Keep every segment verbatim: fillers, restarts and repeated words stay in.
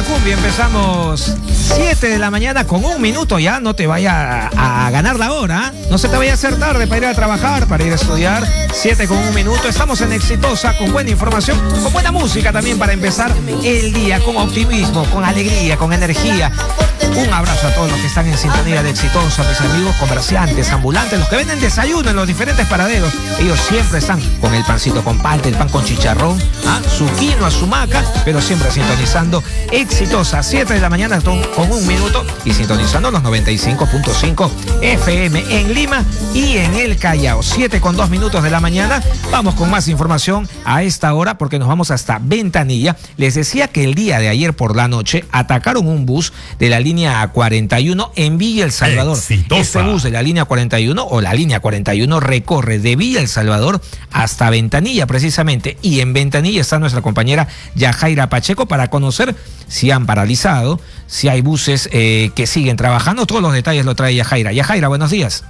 cumbia. Empezamos siete de la mañana con un minuto ya. No te vaya a, a ganar la hora. No se te vaya a hacer tarde para ir a trabajar, para ir a estudiar. siete con un minuto. Estamos en Exitosa con buena información, con buena música también para empezar el día con optimismo, con alegría, con energía. Un abrazo a todos los que están en sintonía de Exitosa, mis amigos comerciantes, ambulantes, los que venden desayuno en los diferentes paraderos. Ellos siempre están con el pancito con palta, el pan con chicharrón, ¿ah? su quinoa, su maca, pero siempre sintonizando Exitosa, siete de la mañana con un minuto y sintonizando los noventa y cinco punto cinco F M en Lima y en el Callao. siete con dos minutos de la mañana. Vamos con más información a esta hora porque nos vamos hasta Ventanilla. Les decía que el día de ayer por la noche atacaron un bus de la línea cuarenta y uno en Villa El Salvador. Exitosa. Este bus de la línea cuarenta y uno o la línea cuarenta y uno recorre de Villa El Salvador hasta Ventanilla precisamente, y en Ventanilla está nuestra compañera Yajaira Pacheco para conocer si han paralizado, si hay buses eh, que siguen trabajando. Todos los detalles lo trae Yajaira. Yajaira, buenos días.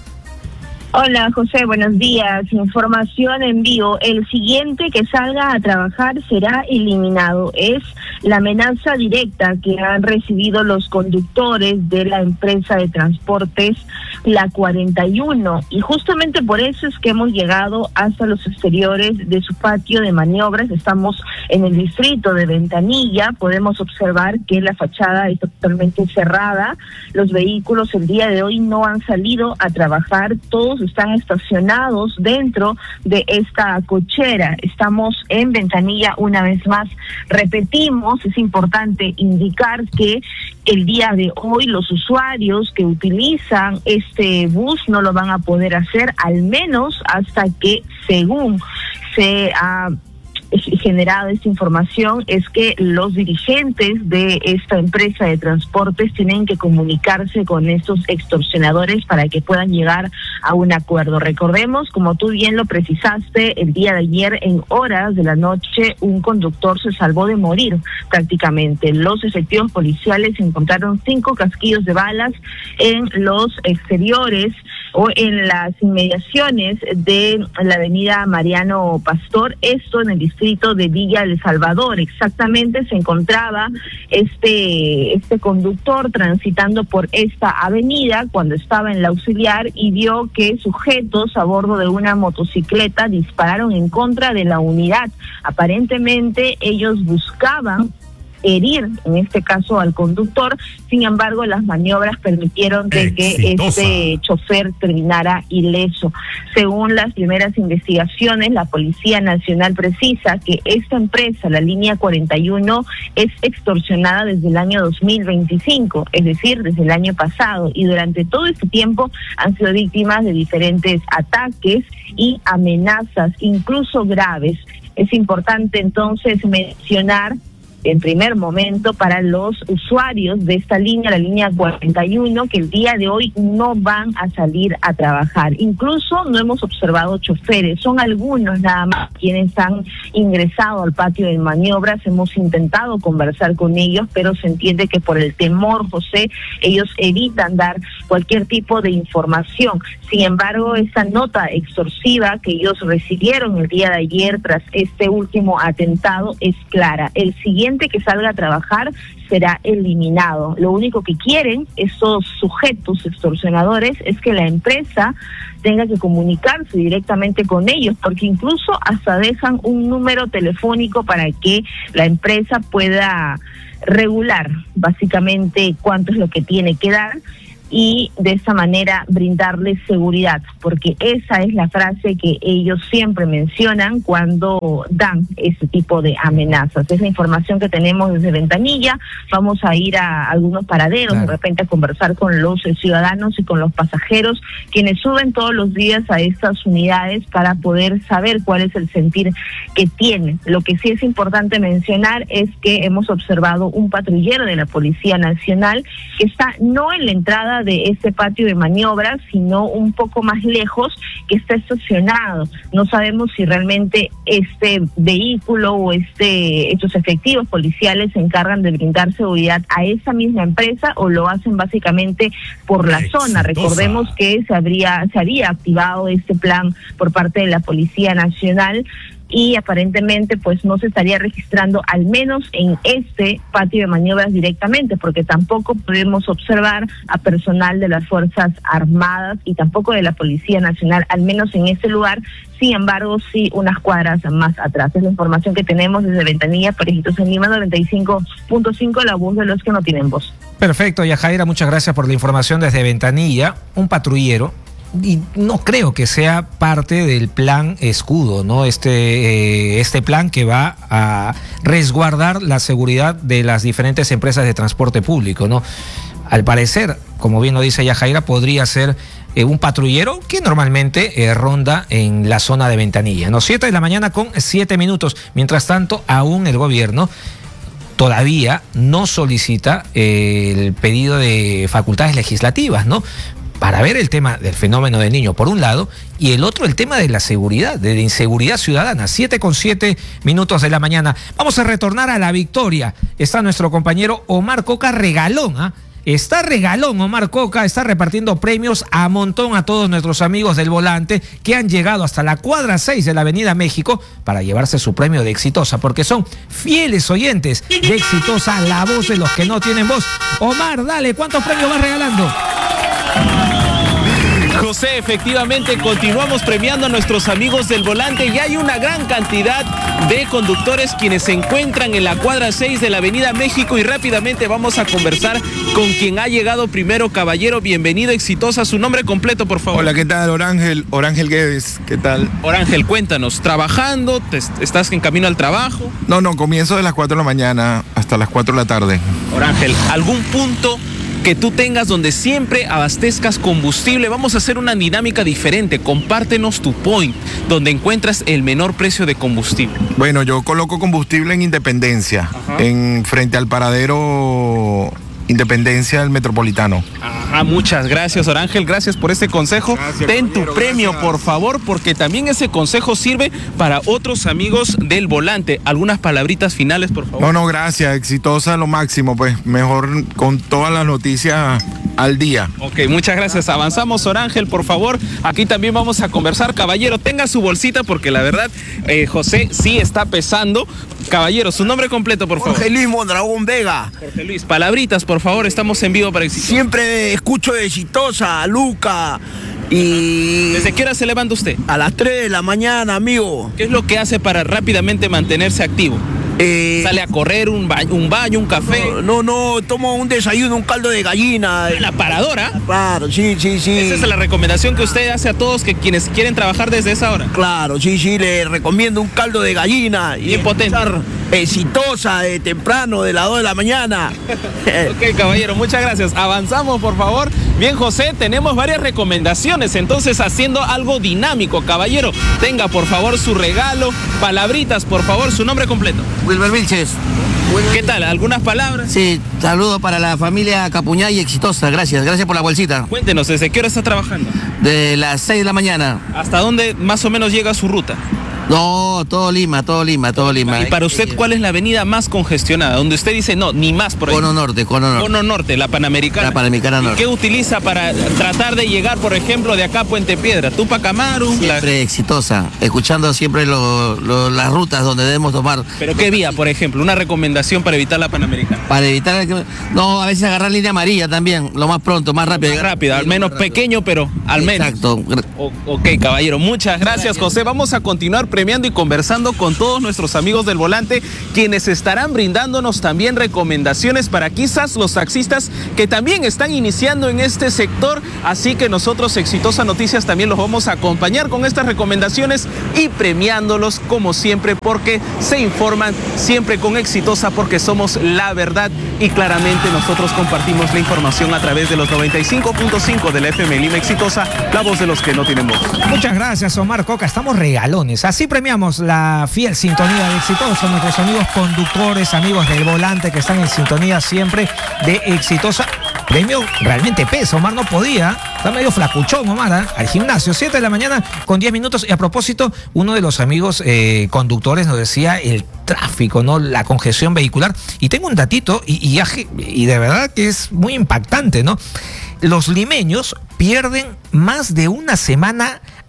Hola José, buenos días. Información en vivo. El siguiente que salga a trabajar será eliminado. Es la amenaza directa que han recibido los conductores de la empresa de transportes La cuarenta y uno. Y justamente por eso es que hemos llegado hasta los exteriores de su patio de maniobras. Estamos en el distrito de Ventanilla. Podemos observar que la fachada está totalmente cerrada. Los vehículos el día de hoy no han salido a trabajar. Todos están estacionados dentro de esta cochera. Estamos en Ventanilla una vez más. Repetimos, es importante indicar que el día de hoy los usuarios que utilizan este bus no lo van a poder hacer, al menos hasta que, según se ha generado esta información, es que los dirigentes de esta empresa de transportes tienen que comunicarse con estos extorsionadores para que puedan llegar a un acuerdo. Recordemos, como tú bien lo precisaste, el día de ayer en horas de la noche un conductor se salvó de morir prácticamente. Los efectivos policiales encontraron cinco casquillos de balas en los exteriores o en las inmediaciones de la avenida Mariano Pastor, esto en el distrito de Villa El Salvador. Exactamente se encontraba este, este conductor transitando por esta avenida cuando estaba en la auxiliar y vio que sujetos a bordo de una motocicleta dispararon en contra de la unidad. Aparentemente ellos buscaban herir, en este caso al conductor. Sin embargo, las maniobras permitieron de que Exitosa. este chofer terminara ileso. Según las primeras investigaciones, la Policía Nacional precisa que esta empresa, la línea cuarenta y uno, es extorsionada desde el año dos mil veinticinco, es decir, desde el año pasado, y durante todo este tiempo han sido víctimas de diferentes ataques y amenazas, incluso graves. Es importante entonces mencionar en primer momento para los usuarios de esta línea, la línea cuarenta y uno, que el día de hoy no van a salir a trabajar. Incluso no hemos observado choferes, son algunos nada más quienes han ingresado al patio de maniobras. Hemos intentado conversar con ellos, pero se entiende que por el temor, José, ellos evitan dar cualquier tipo de información. Sin embargo, esta nota extorsiva que ellos recibieron el día de ayer tras este último atentado es clara. El siguiente que salga a trabajar será eliminado. Lo único que quieren estos sujetos extorsionadores es que la empresa tenga que comunicarse directamente con ellos, porque incluso hasta dejan un número telefónico para que la empresa pueda regular básicamente cuánto es lo que tiene que dar y de esa manera brindarles seguridad, porque esa es la frase que ellos siempre mencionan cuando dan ese tipo de amenazas. Es la información que tenemos desde Ventanilla. Vamos a ir a algunos paraderos, claro, de repente a conversar con los ciudadanos y con los pasajeros quienes suben todos los días a estas unidades para poder saber cuál es el sentir que tienen. Lo que sí es importante mencionar es que hemos observado un patrullero de la Policía Nacional que está no en la entrada de este patio de maniobras, sino un poco más lejos, que está estacionado. No sabemos si realmente este vehículo o este estos efectivos policiales se encargan de brindar seguridad a esa misma empresa o lo hacen básicamente por la Exitosa. zona. Recordemos que se habría se había activado este plan por parte de la Policía Nacional y aparentemente pues no se estaría registrando al menos en este patio de maniobras directamente, porque tampoco podemos observar a personal de las Fuerzas Armadas y tampoco de la Policía Nacional, al menos en este lugar. Sin embargo, sí unas cuadras más atrás. Es la información que tenemos desde Ventanilla para Exitosa en Lima noventa y cinco punto cinco, la voz de los que no tienen voz. Perfecto, Yajaira, muchas gracias por la información desde Ventanilla. Un patrullero, y no creo que sea parte del plan Escudo, ¿no? Este, eh, este plan que va a resguardar la seguridad de las diferentes empresas de transporte público, ¿no? Al parecer, como bien lo dice Yajaira, podría ser eh, un patrullero que normalmente eh, ronda en la zona de Ventanilla, ¿no? siete de la mañana con siete minutos. Mientras tanto, aún el gobierno todavía no solicita eh, el pedido de facultades legislativas, ¿no? Para ver el tema del fenómeno del Niño, por un lado, y el otro, el tema de la seguridad, de la inseguridad ciudadana. siete con siete minutos de la mañana. Vamos a retornar a La Victoria. Está nuestro compañero Omar Coca, regalón, ¿ah? ¿eh? Está regalón, Omar Coca, está repartiendo premios a montón a todos nuestros amigos del volante que han llegado hasta la cuadra seis de la Avenida México para llevarse su premio de Exitosa, porque son fieles oyentes de Exitosa, la voz de los que no tienen voz. Omar, dale, ¿cuántos premios vas regalando? José, efectivamente continuamos premiando a nuestros amigos del volante y hay una gran cantidad de conductores quienes se encuentran en la cuadra seis de la Avenida México y rápidamente vamos a conversar con quien ha llegado primero. Caballero, bienvenido, Exitosa, su nombre completo, por favor. Hola, ¿qué tal? Orángel, Orángel Guedes, ¿qué tal? Orángel, cuéntanos, ¿trabajando? ¿Te, ¿Estás en camino al trabajo? No, no, comienzo de las cuatro de la mañana hasta las cuatro de la tarde. Orángel, ¿algún punto que tú tengas donde siempre abastezcas combustible? Vamos a hacer una dinámica diferente. Compártenos tu point, donde encuentras el menor precio de combustible. Bueno, yo coloco combustible en Independencia, Ajá. en frente al paradero Independencia del Metropolitano. Ajá, muchas gracias, Orángel, gracias por este consejo. Gracias, ten tu premio, gracias. Por favor, porque también ese consejo sirve para otros amigos del volante. Algunas palabritas finales, por favor. No, no, gracias, Exitosa lo máximo, pues mejor con todas las noticias al día. Ok, muchas gracias. Avanzamos, Orángel, por favor. Aquí también vamos a conversar. Caballero, tenga su bolsita porque la verdad, eh, José sí está pesando. Caballero, su nombre completo, por favor. Jorge Luis Mondragón Vega. Jorge Luis, palabritas, por favor, estamos en vivo para Exitosa. Siempre escucho de Exitosa, Luca. Y... ¿Desde qué hora se levanta usted? A las tres de la mañana, amigo. ¿Qué es lo que hace para rápidamente mantenerse activo? Eh, ¿Sale a correr, un baño, un baño, un café? No, no, no, tomo un desayuno, un caldo de gallina. ¿En la paradora? Claro, sí, sí, sí. Esa es la recomendación que usted hace a todos que quienes quieren trabajar desde esa hora. Claro, sí, sí, le recomiendo un caldo de gallina. Bien potente. Exitosa de temprano, de las dos de la mañana. Ok, caballero, muchas gracias. Avanzamos, por favor. Bien, José, tenemos varias recomendaciones, entonces haciendo algo dinámico. Caballero, tenga por favor su regalo. Palabritas, por favor, su nombre completo. Wilber Vilches. ¿Qué tal? ¿Algunas palabras? Sí, saludos para la familia Capuñá y Exitosa. Gracias, gracias por la bolsita. Cuéntenos, ¿desde qué hora está trabajando? De las seis de la mañana. ¿Hasta dónde más o menos llega su ruta? No, todo Lima, todo Lima, todo Lima. ¿Y para usted cuál es la avenida más congestionada? Donde usted dice, no, ni más por ahí. Cono Norte, Cono Norte. Cono Norte, la Panamericana. La Panamericana Norte. ¿Y qué utiliza para tratar de llegar, por ejemplo, de acá a Puente Piedra? Tupac Amaru. Siempre la... Exitosa, escuchando siempre lo, lo, las rutas donde debemos tomar. ¿Pero qué vía, por ejemplo? Una recomendación para evitar la Panamericana. Para evitar... No, a veces agarrar línea amarilla también, lo más pronto, más rápido. Más rápido, al menos pequeño, pero al menos. Exacto. O, ok, caballero, muchas gracias, gracias, José. Vamos a continuar premiando y conversando con todos nuestros amigos del volante, quienes estarán brindándonos también recomendaciones para quizás los taxistas que también están iniciando en este sector. Así que nosotros, Exitosa Noticias, también los vamos a acompañar con estas recomendaciones y premiándolos como siempre, porque se informan siempre con Exitosa, porque somos la verdad y claramente nosotros compartimos la información a través de los noventa y cinco punto cinco de la F M Lima. Exitosa, la voz de los que no tienen voz. Muchas gracias, Omar Coca. Estamos regalones. Así premiamos la fiel sintonía de Exitosa, nuestros amigos conductores, amigos del volante que están en sintonía siempre de Exitosa. Premio realmente pesa, Omar no podía, está medio flacuchón, Omar, ¿eh? Al gimnasio, siete de la mañana con diez minutos. Y a propósito, uno de los amigos eh, conductores nos decía el tráfico, ¿no? La congestión vehicular. Y tengo un datito, y, y, y de verdad que es muy impactante, ¿no? Los limeños pierden más de una semana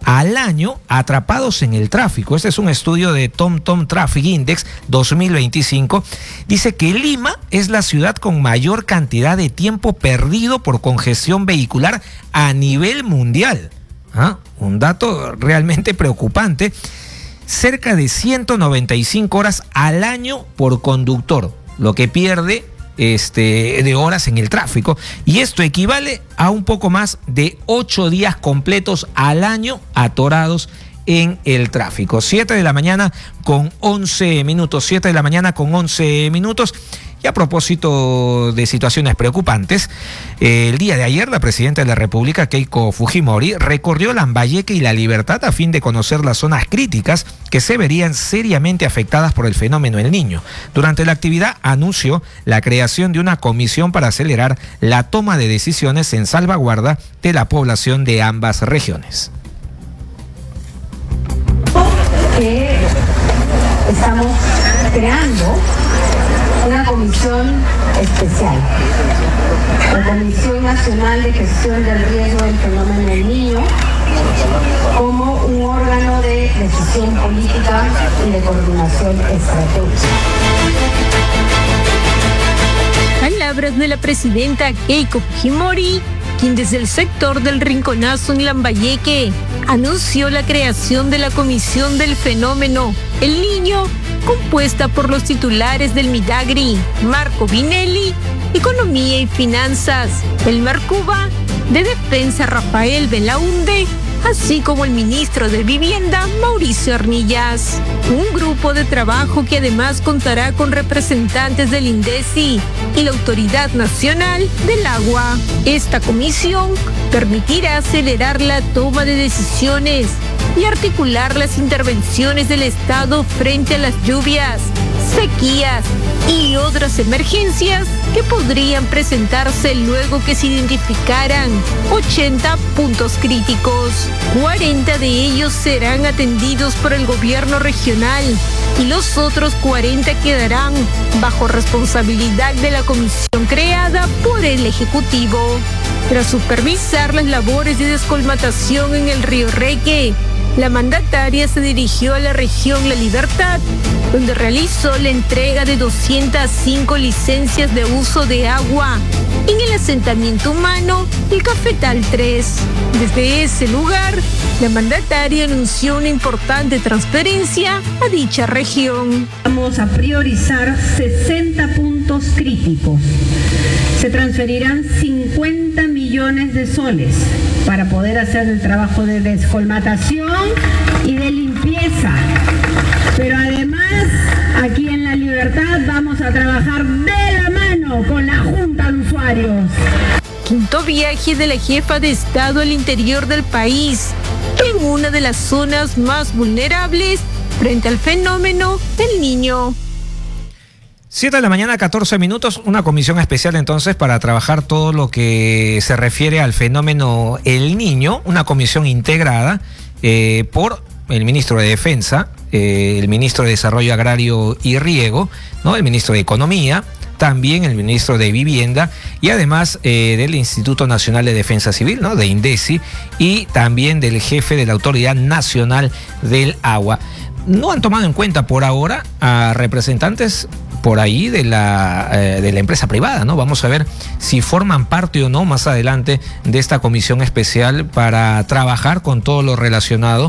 al año atrapados en el tráfico. Este es un estudio de TomTom Traffic Index dos mil veinticinco. Dice que Lima es la ciudad con mayor cantidad de tiempo perdido por congestión vehicular a nivel mundial. ¿Ah? Un dato realmente preocupante. Cerca de ciento noventa y cinco horas al año por conductor, lo que pierde este, de horas en el tráfico. Y esto equivale a un poco más de ocho días completos al año atorados en el tráfico. siete de la mañana con once minutos. siete de la mañana con once minutos. Y a propósito de situaciones preocupantes, eh, el día de ayer la presidenta de la República, Keiko Fujimori, recorrió Lambayeque y La Libertad a fin de conocer las zonas críticas que se verían seriamente afectadas por el fenómeno El Niño. Durante la actividad anunció la creación de una comisión para acelerar la toma de decisiones en salvaguarda de la población de ambas regiones. Que estamos creando una comisión especial, la Comisión Nacional de Gestión del Riesgo del Fenómeno del Niño, como un órgano de decisión política y de coordinación estratégica. Palabras de la presidenta Keiko Fujimori, quien desde el sector del Rinconazo en Lambayeque anunció la creación de la Comisión del Fenómeno El Niño, compuesta por los titulares del Midagri, Marco Vinelli, Economía y Finanzas, el Marcuba, de Defensa, Rafael Belaunde, así como el ministro de Vivienda, Mauricio Arnillas. Un grupo de trabajo que además contará con representantes del INDECI y la Autoridad Nacional del Agua. Esta comisión permitirá acelerar la toma de decisiones y articular las intervenciones del Estado frente a las lluvias, sequías y otras emergencias que podrían presentarse luego que se identificaran ochenta puntos críticos. cuarenta de ellos serán atendidos por el gobierno regional y los otros cuarenta quedarán bajo responsabilidad de la comisión creada por el Ejecutivo. Tras supervisar las labores de descolmatación en el río Reque, la mandataria se dirigió a la región La Libertad, donde realizó la entrega de doscientas cinco licencias de uso de agua en el asentamiento humano El Cafetal tres. Desde ese lugar, la mandataria anunció una importante transferencia a dicha región. Vamos a priorizar sesenta puntos críticos. Se transferirán cincuenta millones de soles para poder hacer el trabajo de descolmatación y de limpieza. Pero además, aquí en La Libertad vamos a trabajar de la mano con la Junta de Usuarios. Quinto viaje de la jefa de Estado al interior del país, en una de las zonas más vulnerables frente al fenómeno del Niño. siete de la mañana, catorce minutos, una comisión especial entonces para trabajar todo lo que se refiere al fenómeno El Niño, una comisión integrada eh, por el ministro de Defensa, eh, el ministro de Desarrollo Agrario y Riego, ¿no? El ministro de Economía, también el ministro de Vivienda y además eh, del Instituto Nacional de Defensa Civil, ¿no? De INDECI, y también del jefe de la Autoridad Nacional del Agua. No han tomado en cuenta por ahora a representantes por ahí de la, eh, de la empresa privada, ¿no? Vamos a ver si forman parte o no más adelante de esta comisión especial para trabajar con todo lo relacionado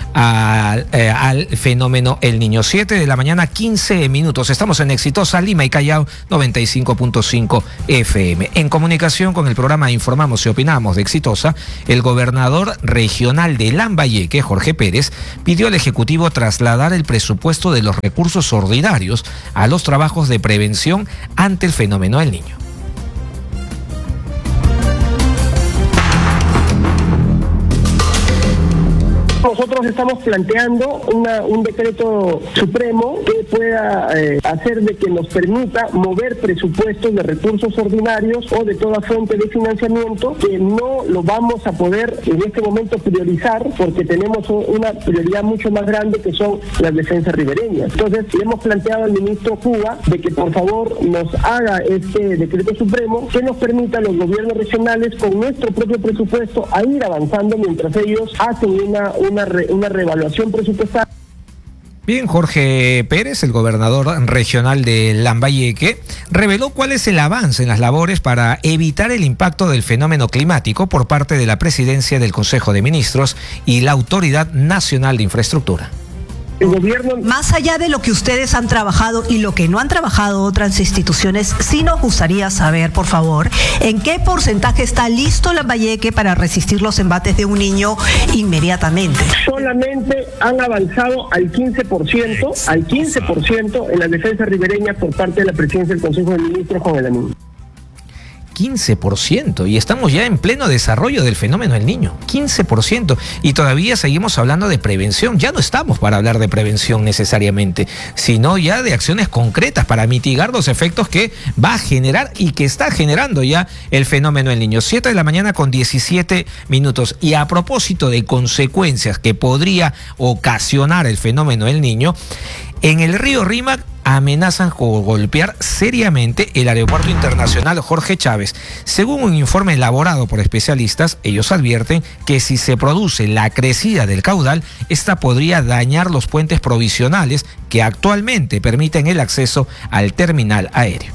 al, eh, al fenómeno El Niño. siete de la mañana, quince minutos. Estamos en Exitosa, Lima y Callao, noventa y cinco punto cinco F M. En comunicación con el programa Informamos y Opinamos de Exitosa, el gobernador regional de Lambayeque, Jorge Pérez, pidió al Ejecutivo trasladar el presupuesto de los recursos ordinarios a los trabajos de prevención ante el fenómeno del Niño. Nosotros estamos planteando una, un decreto supremo que pueda eh, hacer de que nos permita mover presupuestos de recursos ordinarios o de toda fuente de financiamiento, que no lo vamos a poder en este momento priorizar porque tenemos una prioridad mucho más grande que son las defensas ribereñas. Entonces le hemos planteado al ministro Cuba de que por favor nos haga este decreto supremo que nos permita a los gobiernos regionales con nuestro propio presupuesto a ir avanzando mientras ellos hacen una, una, re, una reevaluación presupuestaria. Bien, Jorge Pérez, el gobernador regional de Lambayeque, reveló cuál es el avance en las labores para evitar el impacto del fenómeno climático por parte de la Presidencia del Consejo de Ministros y la Autoridad Nacional de Infraestructura. El gobierno... Más allá de lo que ustedes han trabajado y lo que no han trabajado otras instituciones, sí nos gustaría saber, por favor, en qué porcentaje está listo Lambayeque para resistir los embates de un niño inmediatamente. Solamente han avanzado al quince por ciento, al quince por ciento en las defensas ribereñas por parte de la Presidencia del Consejo de Ministros con el A N I. quince por ciento, y estamos ya en pleno desarrollo del fenómeno del niño, quince por ciento, y todavía seguimos hablando de prevención. Ya no estamos para hablar de prevención necesariamente, sino ya de acciones concretas para mitigar los efectos que va a generar y que está generando ya el fenómeno del niño. siete de la mañana con diecisiete minutos, y a propósito de consecuencias que podría ocasionar el fenómeno del niño, en el río Rímac amenazan con golpear seriamente el aeropuerto internacional Jorge Chávez. Según un informe elaborado por especialistas, ellos advierten que si se produce la crecida del caudal, esta podría dañar los puentes provisionales que actualmente permiten el acceso al terminal aéreo.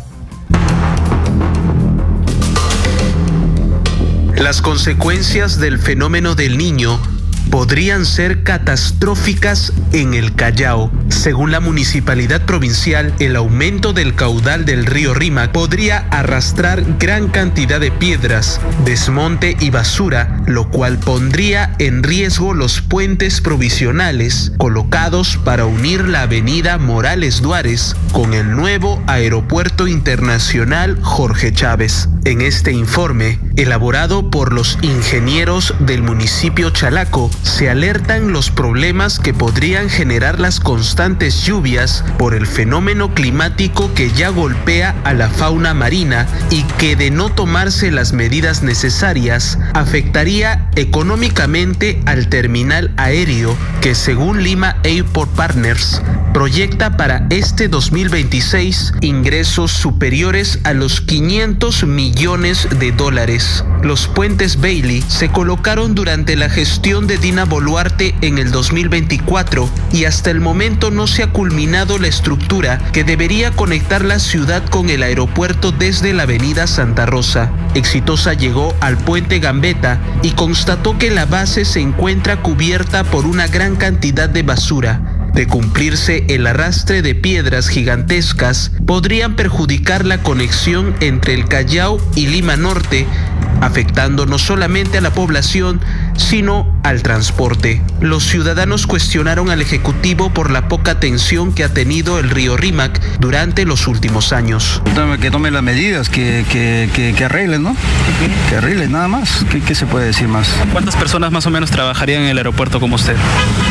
Las consecuencias del fenómeno del niño podrían ser catastróficas en el Callao. Según la municipalidad provincial, el aumento del caudal del río Rímac podría arrastrar gran cantidad de piedras, desmonte y basura, lo cual pondría en riesgo los puentes provisionales colocados para unir la avenida Morales Duárez con el nuevo aeropuerto internacional Jorge Chávez. En este informe, elaborado por los ingenieros del municipio Chalaco, se alertan los problemas que podrían generar las constantes lluvias por el fenómeno climático que ya golpea a la fauna marina y que, de no tomarse las medidas necesarias, afectaría económicamente al terminal aéreo que, según Lima Airport Partners, proyecta para este dos mil veintiséis ingresos superiores a los quinientos millones de dólares. Los puentes Bailey se colocaron durante la gestión de Dina Boluarte en el dos mil veinticuatro y hasta el momento no se ha culminado la estructura que debería conectar la ciudad con el aeropuerto desde la avenida Santa Rosa. Exitosa llegó al puente Gambetta y constató que la base se encuentra cubierta por una gran cantidad de basura. De cumplirse el arrastre de piedras gigantescas, podrían perjudicar la conexión entre el Callao y Lima Norte, afectando no solamente a la población, sino al transporte. Los ciudadanos cuestionaron al Ejecutivo por la poca atención que ha tenido el río Rímac durante los últimos años. Que tome las medidas, que, que, que, que arreglen, ¿no? Que arreglen, nada más. ¿Qué, ¿Qué se puede decir más? ¿Cuántas personas más o menos trabajarían en el aeropuerto como usted?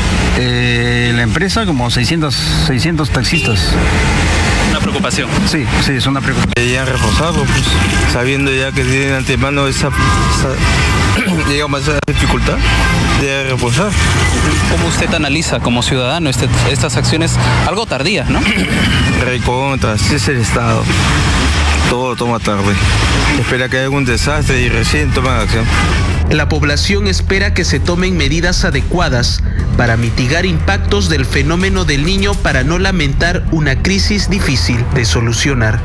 Eh, la empresa como seiscientos, seiscientos taxistas. ¿Una preocupación? Sí, sí, es una preocupación. Ya han reforzado, pues, sabiendo ya que tienen antemano esa, esa digamos, esa dificultad de reforzar. ¿Cómo usted analiza como ciudadano este, estas acciones algo tardías, no? Recontra, así es el Estado. Todo toma tarde. Espera que haya un desastre y recién toman acción. La población espera que se tomen medidas adecuadas para mitigar impactos del fenómeno del niño para no lamentar una crisis difícil de solucionar.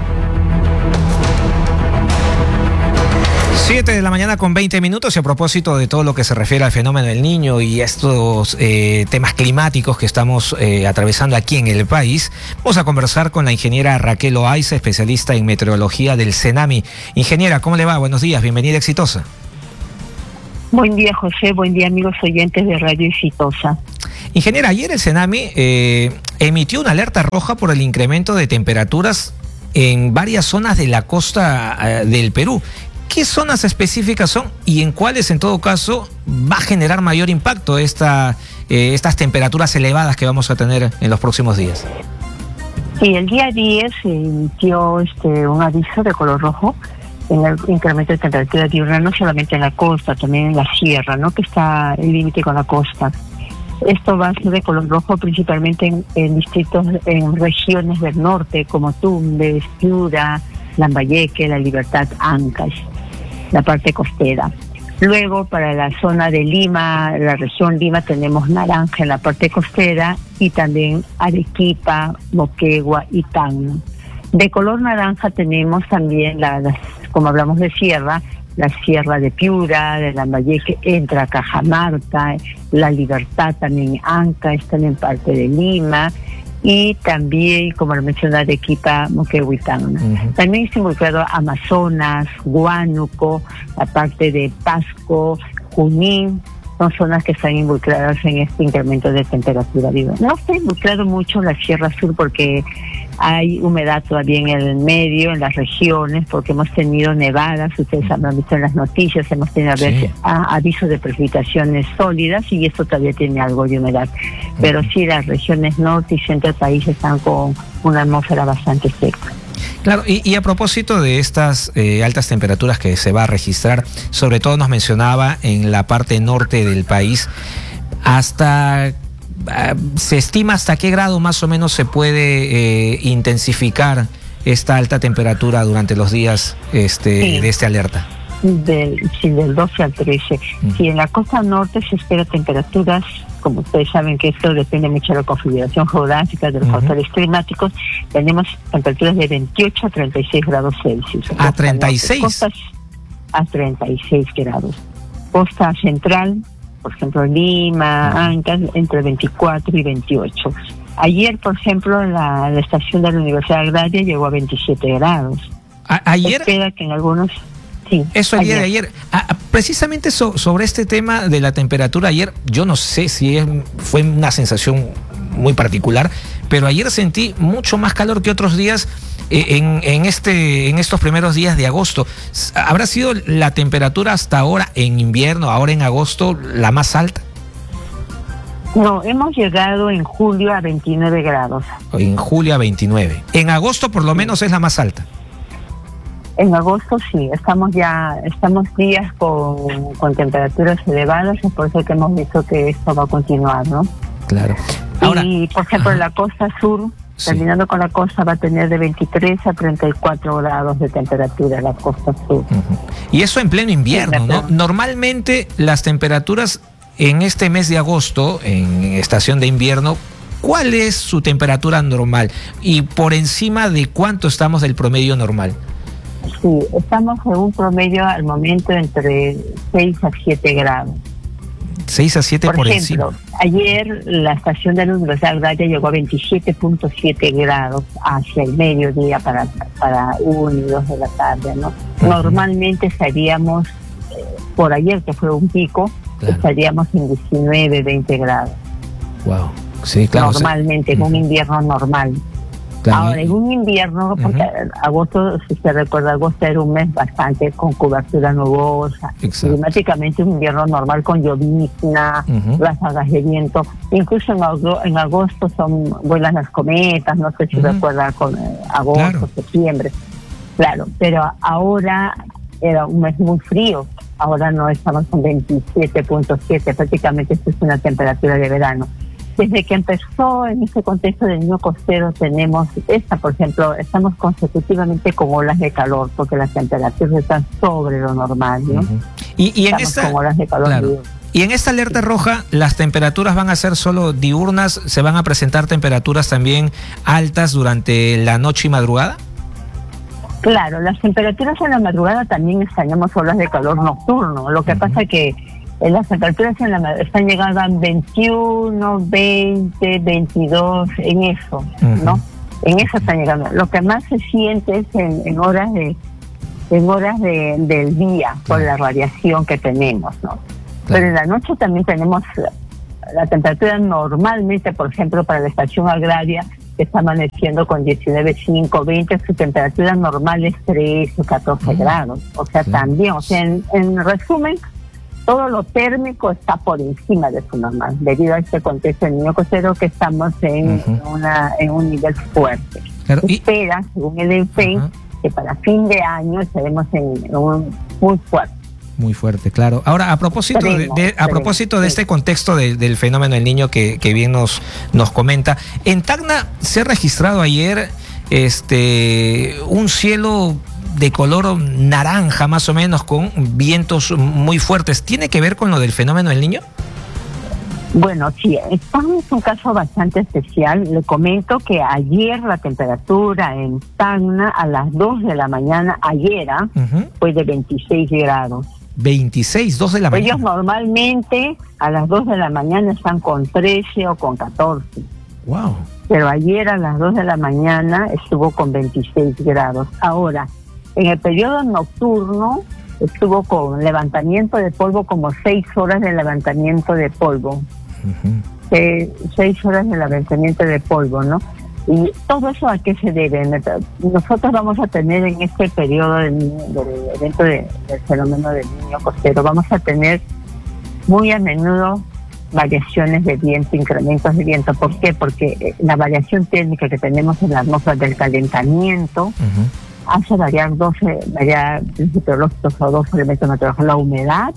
siete de la mañana con veinte minutos, y a propósito de todo lo que se refiere al fenómeno del niño y estos eh, temas climáticos que estamos eh, atravesando aquí en el país, vamos a conversar con la ingeniera Raquel Oaiza, especialista en meteorología del CENAMI. Ingeniera, ¿cómo le va? Buenos días, bienvenida, exitosa. Buen día, José, buen día, amigos oyentes de Radio Exitosa. Ingeniera, ayer el CENAMI eh, emitió una alerta roja por el incremento de temperaturas en varias zonas de la costa eh, del Perú. ¿Qué zonas específicas son y en cuáles, en todo caso, va a generar mayor impacto esta, eh, estas temperaturas elevadas que vamos a tener en los próximos días? Sí, el día diez se emitió este, un aviso de color rojo en el incremento de temperatura diurna, no solamente en la costa, también en la sierra, ¿no? Que está el límite con la costa. Esto va a ser de color rojo principalmente en, en distritos, en regiones del norte, como Tumbes, Piura, Lambayeque, La Libertad, Ancash, la parte costera. Luego, para la zona de Lima, la región Lima, tenemos naranja en la parte costera y también Arequipa, Moquegua y Tacna. De color naranja tenemos también, la, las, como hablamos de sierra, la sierra de Piura, de Lambayeque, entra Cajamarca, La Libertad también, Ancash, también parte de Lima, y también, como lo mencioné, Arequipa, Moquegua y Tacna. Uh-huh. También está involucrado Amazonas, Huánuco, la parte de Pasco, Junín, son zonas que están involucradas en este incremento de temperatura. No está involucrado mucho la Sierra Sur porque hay humedad todavía en el medio, en las regiones, porque hemos tenido nevadas, ustedes han visto en las noticias, hemos tenido sí. avisos de precipitaciones sólidas y esto todavía tiene algo de humedad. Pero sí, las regiones norte y centro del país están con una atmósfera bastante seca. Claro, y, y a propósito de estas eh, altas temperaturas que se va a registrar, sobre todo nos mencionaba en la parte norte del país, hasta uh, se estima hasta qué grado más o menos se puede eh, intensificar esta alta temperatura durante los días este, sí. de esta alerta. Del, sí, del doce al trece. Mm. Sí, en la costa norte se espera temperaturas, como ustedes saben que esto depende mucho de la configuración geográfica, de los uh-huh. factores climáticos, tenemos temperaturas de veintiocho a treinta y seis grados Celsius. ¿A treinta y seis? Costas a treinta y seis grados. Costa central, por ejemplo, Lima, uh-huh. Ancash, entre veinticuatro y veintiocho. Ayer, por ejemplo, la, la estación de la Universidad Agraria llegó a veintisiete grados. ¿A- ayer? Se espera que en algunos... Sí, Eso el ayer. día de ayer. Ah, precisamente so, sobre este tema de la temperatura ayer, yo no sé si es, fue una sensación muy particular, pero ayer sentí mucho más calor que otros días eh, en, en, este, en estos primeros días de agosto. ¿Habrá sido la temperatura hasta ahora en invierno, ahora en agosto, la más alta? No, hemos llegado en julio a veintinueve grados. En julio a veintinueve. En agosto por lo menos es la más alta. En agosto sí, estamos ya, estamos días con, con temperaturas elevadas, es por eso que hemos visto que esto va a continuar, ¿no? Claro. Ahora, y por ejemplo, en la costa sur, sí. terminando con la costa, va a tener de veintitrés a treinta y cuatro grados de temperatura la costa sur. Uh-huh. Y eso en pleno invierno, sí, ¿no? Normalmente las temperaturas en este mes de agosto, en estación de invierno, ¿cuál es su temperatura normal? Y por encima de cuánto estamos del promedio normal. Sí, estamos en un promedio al momento entre seis a siete grados. seis a siete por, por ejemplo, encima. Ayer la estación de la Universidad Agraria llegó a veintisiete punto siete grados hacia el mediodía para, para una y dos de la tarde, ¿no? Uh-huh. Normalmente estaríamos, eh, por ayer que fue un pico, claro. estaríamos en diecinueve, veinte grados. Wow, sí, claro. Normalmente, o sea, en un invierno normal. Claro. Ahora, en un invierno, porque uh-huh. agosto, si se recuerda, agosto era un mes bastante con cobertura nubosa. Exacto. Climáticamente un invierno normal con llovizna, uh-huh. ráfagas de viento. Incluso en, agosto, en agosto son vuelan las cometas, no sé si uh-huh. recuerda con eh, agosto, claro. septiembre. Claro, pero ahora era un mes muy frío. Ahora no estamos en veintisiete punto siete, prácticamente esto es una temperatura de verano. Desde que empezó en este contexto del niño costero tenemos esta, por ejemplo, estamos consecutivamente con olas de calor porque las temperaturas están sobre lo normal, ¿no? Uh-huh. Y, y en estamos esta, con olas de calor. Claro. Y en esta alerta roja, ¿las temperaturas van a ser solo diurnas? ¿Se van a presentar temperaturas también altas durante la noche y madrugada? Claro, las temperaturas en la madrugada también extrañamos olas de calor nocturno. Lo que uh-huh. pasa que Eh, las temperaturas en la, están llegando a veintiuno, veinte, veintidós, en eso, uh-huh. ¿no? En eso están llegando. Lo que más se siente es en, en horas de en horas de, del día, por la radiación que tenemos, ¿no? Claro. Pero en la noche también tenemos la, la temperatura normalmente, por ejemplo, para la estación agraria, que está amaneciendo con diecinueve, cinco, veinte, su temperatura normal es trece o catorce uh-huh. grados. O sea, uh-huh. también, o sea, en, en resumen, todo lo térmico está por encima de su normal, debido a este contexto del niño costero que estamos en, uh-huh. una, en un nivel fuerte. Claro, y... espera, según el ENFEN, uh-huh. que para fin de año estaremos en, en un muy fuerte. Muy fuerte, claro. Ahora, a propósito tenemos, de, de, a propósito de sí. este contexto de, del fenómeno del niño que, que bien nos, nos comenta, en Tacna se ha registrado ayer este un cielo de color naranja más o menos, con vientos muy fuertes. ¿Tiene que ver con lo del fenómeno del niño? Bueno, sí, estamos en un caso bastante especial. Le comento que ayer la temperatura en Tacna a las dos de la mañana, ayer, uh-huh. fue de veintiséis grados. veintiséis, dos de la mañana. Ellos normalmente a las dos de la mañana están con trece o con catorce. Wow. Pero ayer a las dos de la mañana estuvo con veintiséis grados. Ahora, en el periodo nocturno estuvo con levantamiento de polvo, como seis horas de levantamiento de polvo. Uh-huh. Eh, seis horas de levantamiento de polvo, ¿no? Y todo eso, ¿a qué se debe? Nosotros vamos a tener en este periodo del, del evento de, del fenómeno del niño costero, vamos a tener muy a menudo variaciones de viento, incrementos de viento. ¿Por qué? Porque la variación térmica que tenemos en la atmósfera del calentamiento uh-huh. hace variar dos, variar meteorológicos o dos elementos meteorológicos, la humedad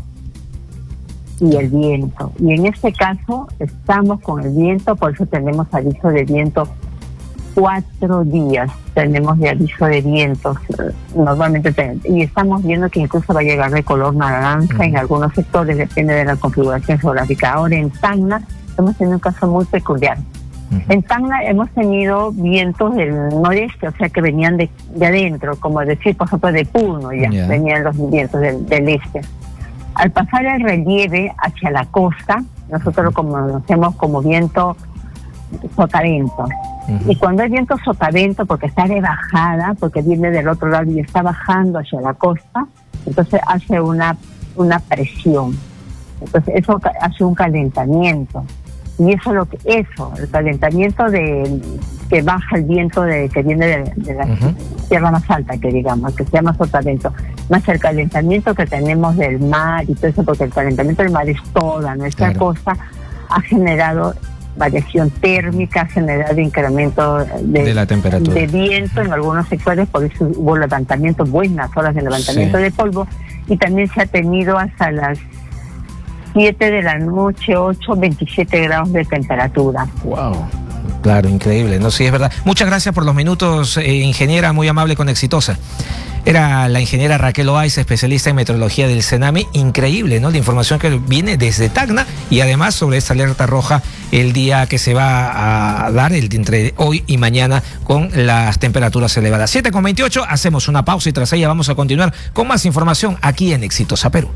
y el viento. Y en este caso estamos con el viento, por eso tenemos aviso de viento cuatro días. Tenemos de aviso de vientos normalmente tenemos, y estamos viendo que incluso va a llegar de color naranja uh-huh. en algunos sectores, depende de la configuración geográfica. Ahora en Tacna hemos tenido un caso muy peculiar. Uh-huh. En Tacna hemos tenido vientos del noreste, o sea que venían de, de adentro, como decir, por ejemplo, de Puno, ya yeah. venían los vientos del, del este. Al pasar el relieve hacia la costa, nosotros lo conocemos como viento sotavento. Uh-huh. Y cuando hay viento sotavento, porque está de bajada, porque viene del otro lado y está bajando hacia la costa, entonces hace una, una presión. Entonces eso hace un calentamiento. Y eso lo que eso, el calentamiento de que baja el viento de que viene de, de la uh-huh. tierra más alta, que digamos, que se llama sotavento, más el calentamiento que tenemos del mar y todo eso, porque el calentamiento del mar es toda nuestra claro. costa, ha generado variación térmica, ha generado incremento de, de la temperatura de viento en algunos sectores, por eso hubo levantamiento, buenas horas de levantamiento sí. de polvo, y también se ha tenido hasta las siete de la noche, ocho, veintisiete grados de temperatura. Wow. Claro, increíble, no, sí, es verdad. Muchas gracias por los minutos, eh, ingeniera, muy amable con Exitosa. Era la ingeniera Raquel Oaiz, especialista en meteorología del CENAMI. Increíble, ¿no? La información que viene desde Tacna, y además sobre esta alerta roja el día que se va a dar, el entre hoy y mañana, con las temperaturas elevadas. siete con veintiocho, hacemos una pausa y tras ella vamos a continuar con más información aquí en Exitosa Perú.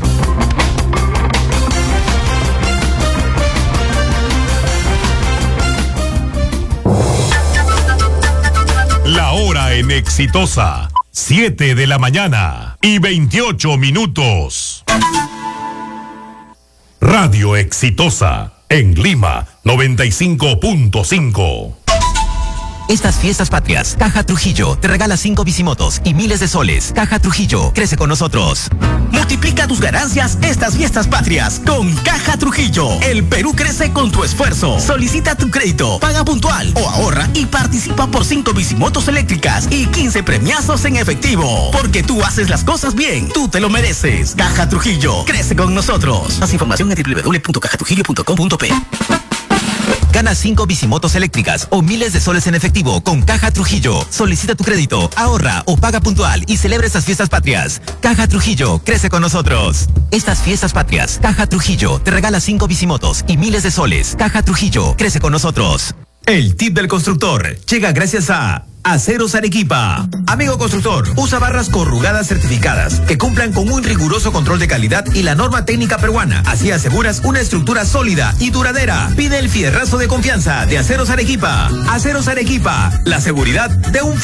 La hora en Exitosa, siete de la mañana y veintiocho minutos. Radio Exitosa, en Lima, noventa y cinco punto cinco. Estas fiestas patrias, Caja Trujillo te regala cinco bicimotos y miles de soles. Caja Trujillo, crece con nosotros. Multiplica tus ganancias estas fiestas patrias con Caja Trujillo. El Perú crece con tu esfuerzo. Solicita tu crédito, paga puntual o ahorra y participa por cinco bicimotos eléctricas y quince premiazos en efectivo. Porque tú haces las cosas bien, tú te lo mereces. Caja Trujillo, crece con nosotros. Más información en doble u doble u doble u punto caja trujillo punto com punto pe. Gana cinco bicimotos eléctricas o miles de soles en efectivo con Caja Trujillo. Solicita tu crédito, ahorra o paga puntual y celebra estas fiestas patrias. Caja Trujillo, crece con nosotros. Estas fiestas patrias, Caja Trujillo te regala cinco bicimotos y miles de soles. Caja Trujillo, crece con nosotros. El tip del constructor llega gracias a Aceros Arequipa. Amigo constructor, usa barras corrugadas certificadas que cumplan con un riguroso control de calidad y la norma técnica peruana. Así aseguras una estructura sólida y duradera. Pide el fierrazo de confianza de Aceros Arequipa. Aceros Arequipa, la seguridad de un